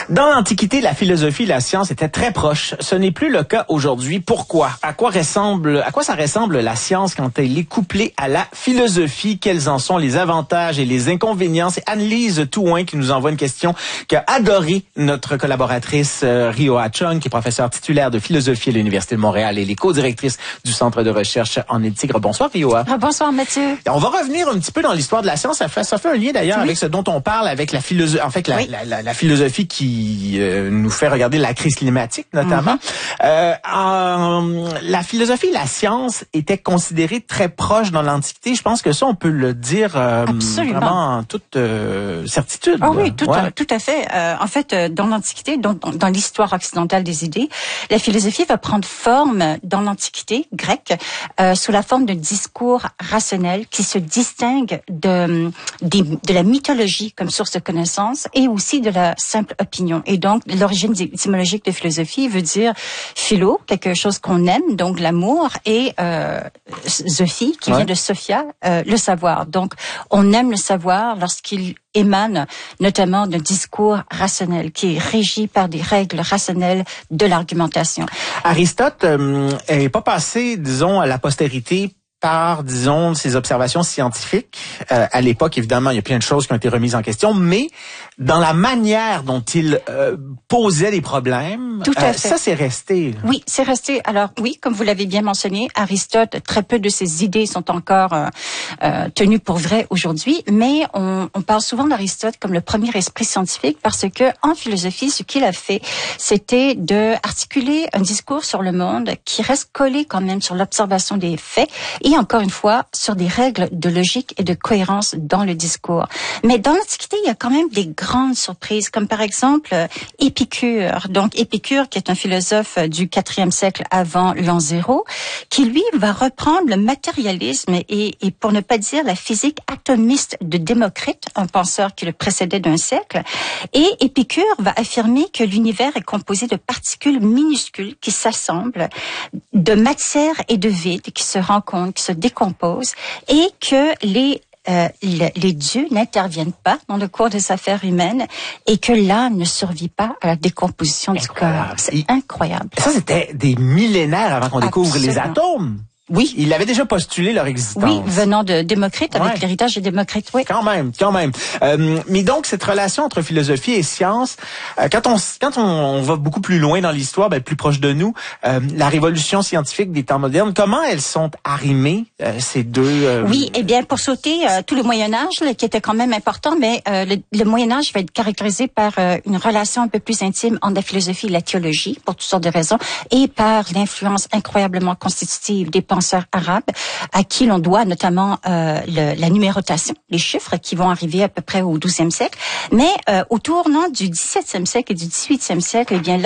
Dans l'Antiquité, la philosophie et la science étaient très proches. Ce n'est plus le cas aujourd'hui. Pourquoi? À quoi ça ressemble la science quand elle est couplée à la philosophie? Quels en sont les avantages et les inconvénients? C'est Anne-Lise Touin qui nous envoie une question qu'a adoré notre collaboratrice Rio Chung, qui est professeure titulaire de philosophie à l'Université de Montréal et les co-directrice du Centre de recherche en éthique. Bonsoir Rio. Bonsoir Mathieu. On va revenir un petit peu dans l'histoire de la science. Ça fait un lien d'ailleurs avec ce dont on parle, avec la philosophie, en fait la philosophie qui nous fait regarder la crise climatique notamment. La philosophie et la science étaient considérées très proches dans l'Antiquité. Je pense que ça, on peut le dire vraiment en toute certitude. Oh oui, tout à fait. En fait, dans l'Antiquité, dans l'histoire occidentale des idées, la philosophie va prendre forme dans l'Antiquité grecque sous la forme de discours rationnels qui se distinguent de la mythologie comme source de connaissance et aussi de la simple opinion. Et donc, l'origine étymologique de philosophie veut dire philo, quelque chose qu'on aime, donc l'amour, et zophie, qui vient de Sophia, le savoir. Donc, on aime le savoir lorsqu'il émane notamment d'un discours rationnel qui est régi par des règles rationnelles de l'argumentation. Aristote n'est pas passé, disons, à la postérité par, disons, ses observations scientifiques. À l'époque, évidemment, il y a plein de choses qui ont été remises en question, mais dans la manière dont il posait des problèmes, tout à fait. Ça, c'est resté. Oui, c'est resté. Alors oui, comme vous l'avez bien mentionné, Aristote, très peu de ses idées sont encore tenues pour vraies aujourd'hui, mais on parle souvent d'Aristote comme le premier esprit scientifique parce que en philosophie, ce qu'il a fait, c'était de articuler un discours sur le monde qui reste collé quand même sur l'observation des faits et encore une fois, sur des règles de logique et de cohérence dans le discours. Mais dans l'Antiquité, il y a quand même des grandes surprises, comme par exemple Épicure. Donc Épicure, qui est un philosophe du IVe siècle avant l'an 0, qui lui va reprendre le matérialisme et pour ne pas dire la physique atomiste de Démocrite, un penseur qui le précédait d'un siècle. Et Épicure va affirmer que l'univers est composé de particules minuscules qui s'assemblent, de matière et de vide qui se rencontrent, qui se décomposent, et que les dieux n'interviennent pas dans le cours des affaires humaines et que l'âme ne survit pas à la décomposition du corps. C'est incroyable. Ça, c'était des millénaires avant qu'on découvre les atomes. Oui. Il avait déjà postulé leur existence. Oui, venant de Démocrite, avec l'héritage de Démocrite, oui. Quand même. Mais donc, cette relation entre philosophie et science, quand on va beaucoup plus loin dans l'histoire, plus proche de nous, la révolution scientifique des temps modernes, comment elles sont arrimées, ces deux... Oui, eh bien, pour sauter tout le Moyen-Âge, qui était quand même important, mais le Moyen-Âge va être caractérisé par une relation un peu plus intime entre la philosophie et la théologie, pour toutes sortes de raisons, et par l'influence incroyablement constitutive des penseurs arabes, à qui l'on doit notamment la numérotation, les chiffres qui vont arriver à peu près au XIIe siècle. Mais au tournant du XVIIe siècle et du XVIIIe siècle, eh bien là,